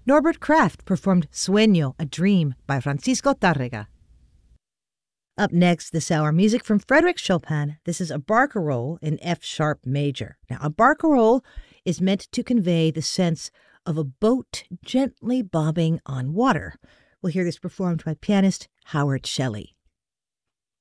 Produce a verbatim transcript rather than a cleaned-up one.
Norbert Kraft performed Sueño, a Dream by Francisco Tárrega. Up next this hour, music from Frédéric Chopin. This is a barcarolle in F-sharp major. Now, a barcarolle is meant to convey the sense of a boat gently bobbing on water. We'll hear this performed by pianist Howard Shelley.